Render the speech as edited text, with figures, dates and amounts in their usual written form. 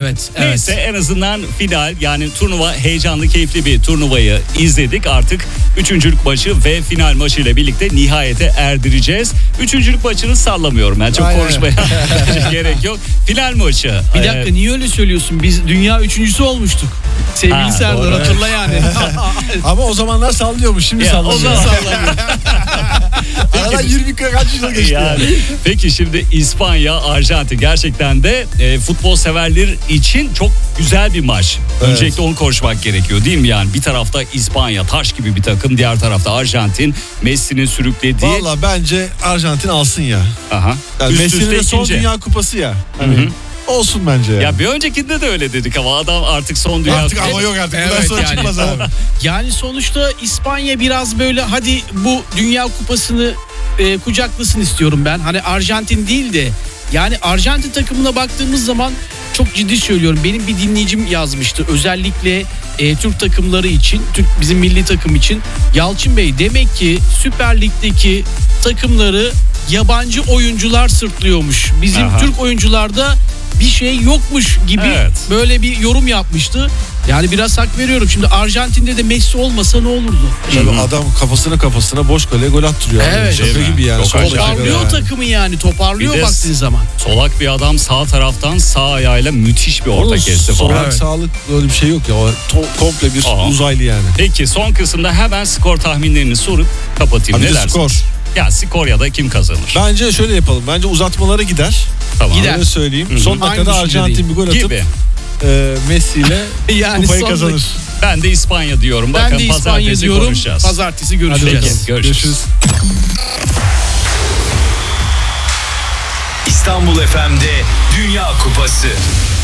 Evet. Neyse, en azından final, yani turnuva, heyecanlı, keyifli bir turnuvayı izledik. Artık üçüncülük maçı ve final maçıyla birlikte nihayete erdireceğiz. Üçüncülük maçını sallamıyorum ben. Çok Aynen. konuşmaya gerek yok. Final maçı. Bir dakika, niye öyle söylüyorsun? Biz dünya üçüncüsü olmuştuk. Sevgili Ha, Serdar, doğru. hatırla yani. Ama o zamanlar sallıyormuş, şimdi Ya, sallamıyor. o zaman sallamıyor. Aradan 20 kaç yıl geçti Yani, yani. peki şimdi İspanya, Arjantin gerçekten de futbol severler için çok güzel bir maç. Evet. Öncelikle onu konuşmak gerekiyor değil mi? Yani bir tarafta İspanya, taş gibi bir takım, diğer tarafta Arjantin, Messi'nin sürüklediği. Valla bence Arjantin alsın ya. Aha. Yani Üst Messi'nin üste de son ikinci. Dünya Kupası ya. Hani olsun bence ya. Ya bir öncekinde de öyle dedik ama adam artık son dünya. Artık ama yok artık. Bundan Evet, sonra yani. çıkmaz abi. Yani sonuçta İspanya biraz böyle, hadi bu Dünya Kupası'nı kucaklasın istiyorum ben. Hani Arjantin değil de, yani Arjantin takımına baktığımız zaman, çok ciddi söylüyorum, benim bir dinleyicim yazmıştı. Özellikle Türk takımları için, bizim milli takım için. Yalçın Bey, demek ki Süper Lig'deki takımları yabancı oyuncular sırtlıyormuş. Bizim Aha. Türk oyuncularda bir şey yokmuş gibi böyle bir yorum yapmıştı. Yani biraz hak veriyorum. Şimdi Arjantin'de de Messi olmasa ne olurdu? Tabii adam kafasına boş kaleye gol attırıyor. Evet. Şaka Değil mi? gibi yani. Çok Sol acayip. dakika Toparlıyor yani. takımı yani. Toparlıyor Bir de baktığın zaman. Solak bir adam sağ taraftan sağ ayağıyla müthiş bir orta Oğlum, kesti falan. solak sağlık öyle bir şey yok ya. O komple bir Aa. uzaylı yani. Peki son kısımda hemen skor tahminlerini sorup kapatayım. Hadi Ne de dersin? skor. Ya skor ya da kim kazanır? Bence şöyle yapalım. Bence uzatmalara gider. Tamam. Gider. Öyle söyleyeyim. Hı hı. Son dakikada Aynı Arjantin bir gol atıp Gibi. Messi ile Yani kupayı son kazanır. Ben de İspanya diyorum. Ben Bakın de İspanya pazartesi diyorum. konuşacağız. Pazartesi Hadi görüşeceğiz. bakalım. Görüşürüz. İstanbul FM'de Dünya Kupası.